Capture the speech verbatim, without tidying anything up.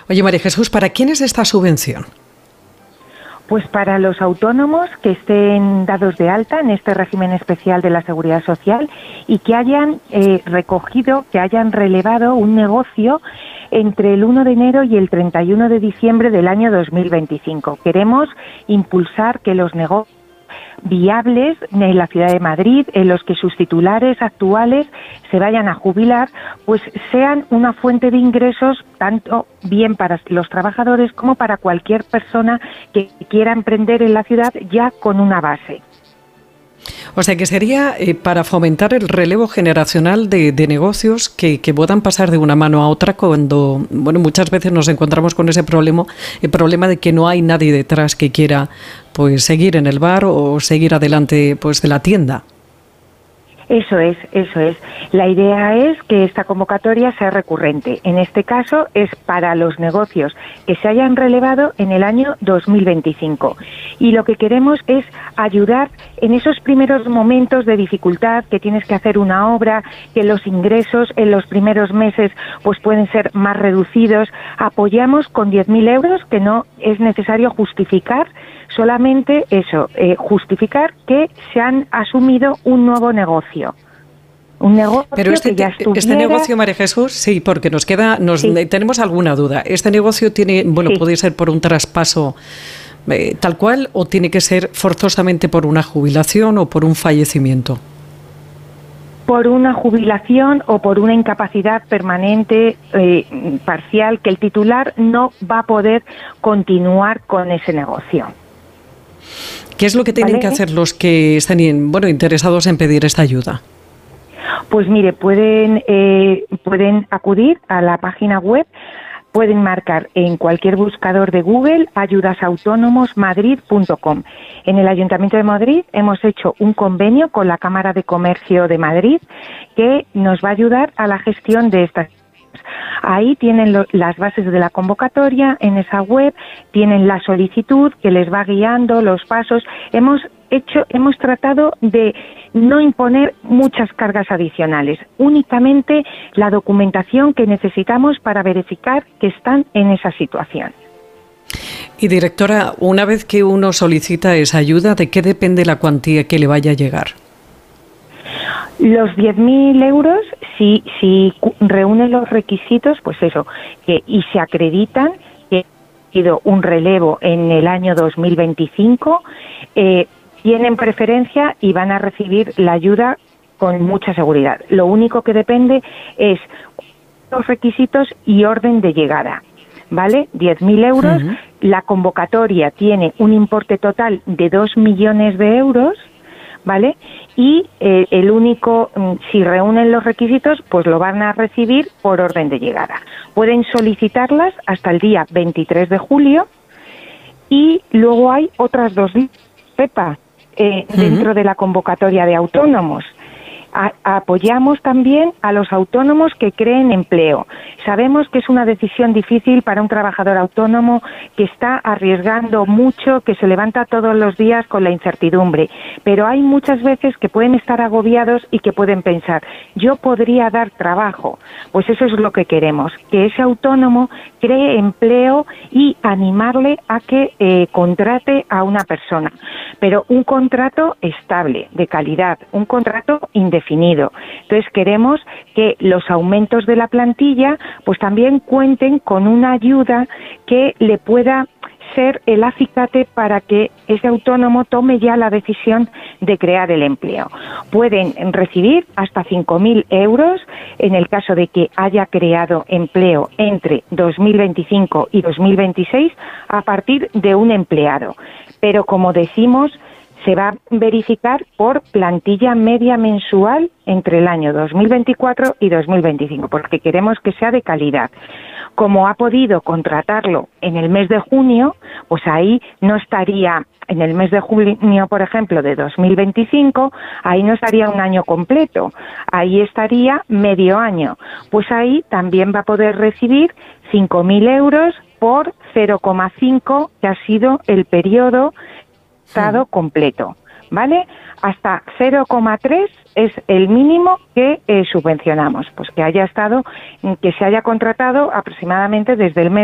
Oye, María Jesús, ¿para quién es esta subvención? Pues para los autónomos que estén dados de alta en este régimen especial de la Seguridad Social y que hayan eh, recogido, que hayan relevado un negocio entre el uno de enero y el treinta y uno de diciembre del año dos mil veinticinco. Queremos impulsar que los negocios viables en la ciudad de Madrid, en los que sus titulares actuales se vayan a jubilar, pues sean una fuente de ingresos tanto bien para los trabajadores como para cualquier persona que quiera emprender en la ciudad ya con una base. O sea, que sería eh, para fomentar el relevo generacional de, de negocios que, que puedan pasar de una mano a otra cuando, bueno, muchas veces nos encontramos con ese problema, el problema de que no hay nadie detrás que quiera, pues, seguir en el bar o seguir adelante, pues, de la tienda. Eso es, eso es. La idea es que esta convocatoria sea recurrente. En este caso es para los negocios que se hayan relevado en el año dos mil veinticinco. Y lo que queremos es ayudar en esos primeros momentos de dificultad, que tienes que hacer una obra, que los ingresos en los primeros meses pues pueden ser más reducidos. Apoyamos con diez mil euros, que no es necesario justificar, solamente eso, eh, justificar que se han asumido un nuevo negocio. Un negocio Pero este, que ya estuviera... este negocio, María Jesús, sí, porque nos queda, nos sí. tenemos alguna duda. Este negocio tiene, bueno, sí. puede ser por un traspaso eh, tal cual, o tiene que ser forzosamente por una jubilación o por un fallecimiento. Por una jubilación o por una incapacidad permanente eh, parcial, que el titular no va a poder continuar con ese negocio. ¿Qué es lo que tienen ¿Vale? que hacer los que estén, bueno, interesados en pedir esta ayuda? Pues mire, pueden eh, pueden acudir a la página web, pueden marcar en cualquier buscador de Google ayudas autónomos madrid punto com. En el Ayuntamiento de Madrid hemos hecho un convenio con la Cámara de Comercio de Madrid que nos va a ayudar a la gestión de estas. Ahí tienen lo, las bases de la convocatoria, en esa web tienen la solicitud que les va guiando los pasos. Hemos hecho, hemos tratado de no imponer muchas cargas adicionales, únicamente la documentación que necesitamos para verificar que están en esa situación. Y directora, una vez que uno solicita esa ayuda, ¿de qué depende la cuantía que le vaya a llegar? Los diez mil euros, si, si reúnen los requisitos, pues eso, que y se acreditan que ha sido un relevo en el año dos mil veinticinco, eh, tienen preferencia y van a recibir la ayuda con mucha seguridad. Lo único que depende es los requisitos y orden de llegada, ¿vale? diez mil euros, uh-huh. La convocatoria tiene un importe total de dos millones de euros, ¿vale? Y eh, el único, si reúnen los requisitos, pues lo van a recibir por orden de llegada. Pueden solicitarlas hasta el día veintitrés de julio y luego hay otras dos Pepa eh, uh-huh. dentro de la convocatoria de autónomos. A, apoyamos también a los autónomos que creen empleo. Sabemos que es una decisión difícil para un trabajador autónomo que está arriesgando mucho, que se levanta todos los días con la incertidumbre, pero hay muchas veces que pueden estar agobiados y que pueden pensar, yo podría dar trabajo. Pues eso es lo que queremos, que ese autónomo cree empleo y animarle a que eh, contrate a una persona, pero un contrato estable, de calidad, un contrato indefinido. Definido. Entonces queremos que los aumentos de la plantilla pues también cuenten con una ayuda que le pueda ser el acicate para que ese autónomo tome ya la decisión de crear el empleo. Pueden recibir hasta cinco mil euros en el caso de que haya creado empleo entre dos mil veinticinco y dos mil veintiséis a partir de un empleado. Pero como decimos, se va a verificar por plantilla media mensual entre el año dos mil veinticuatro y dos mil veinticinco, porque queremos que sea de calidad. Como ha podido contratarlo en el mes de junio, pues ahí no estaría, en el mes de junio, por ejemplo, de dos mil veinticinco, ahí no estaría un año completo, ahí estaría medio año. Pues ahí también va a poder recibir cinco mil euros por cero coma cinco, que ha sido el periodo estado completo, ¿vale? Hasta cero coma tres es el mínimo que eh, subvencionamos, pues que haya estado, que se haya contratado aproximadamente desde el mes